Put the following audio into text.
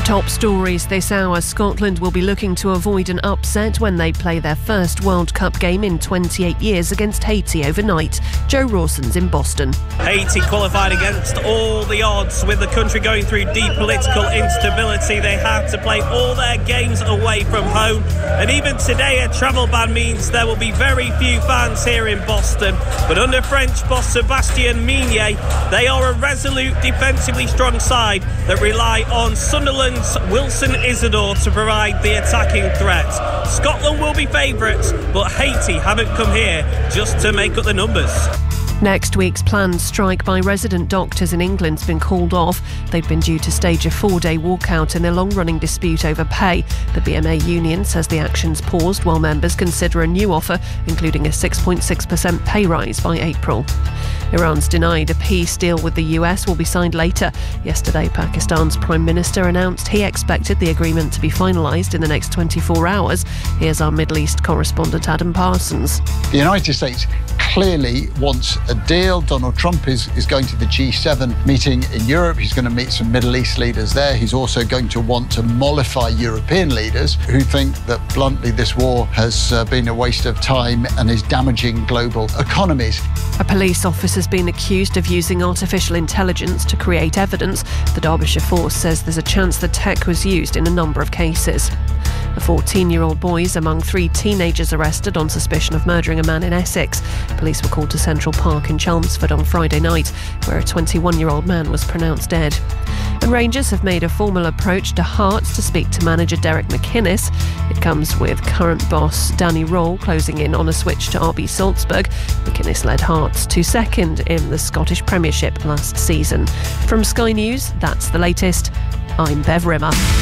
Top stories this hour. Scotland will be looking to avoid an upset when they play their first World Cup game in 28 years against Haiti overnight. Joe Rawson's in Boston. Haiti qualified against all the odds. With the country going through deep political instability, they have to play all their games away from home. And even today, a travel ban means there will be very few fans here in Boston. But under French boss Sébastien Migné, they are a resolute, defensively strong side that rely on Sunderland's Wilson Isidore to provide the attacking threat. Scotland will be favourites, but Haiti haven't come here just to make up the numbers. Next week's planned strike by resident doctors in England's been called off. They'd been due to stage a 4-day walkout in their long-running dispute over pay. The BMA union says the action's paused while members consider a new offer, including a 6.6% pay rise by April. Iran's denied a peace deal with the US will be signed later. Yesterday, Pakistan's Prime Minister announced he expected the agreement to be finalised in the next 24 hours. Here's our Middle East correspondent Adam Parsons. The United States clearly wants a deal. Donald Trump is going to the G7 meeting in Europe. He's going to meet some Middle East leaders there. He's also going to want to mollify European leaders who think that, bluntly, this war has been a waste of time and is damaging global economies. A police officer has been accused of using artificial intelligence to create evidence. The Derbyshire Force says there's a chance the tech was used in a number of cases. A 14-year-old boy is among 3 teenagers arrested on suspicion of murdering a man in Essex. Police were called to Central Park in Chelmsford on Friday night, where a 21-year-old man was pronounced dead. And Rangers have made a formal approach to Hearts to speak to manager Derek McInnes. It comes with current boss Danny Röhl closing in on a switch to RB Salzburg. McInnes led Hearts to second in the Scottish Premiership last season. From Sky News, that's the latest. I'm Bev Rimmer.